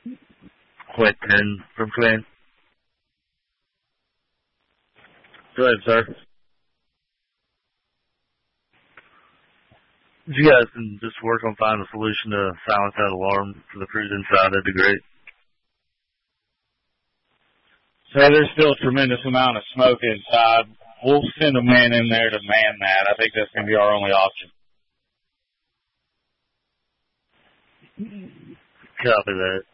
Quentin from Quinn. Go ahead, sir. If you guys can just work on finding a solution to silence that alarm for the crews inside, that'd be great. So there's still a tremendous amount of smoke inside. We'll send a man in there to man that. I think that's going to be our only option. Copy that.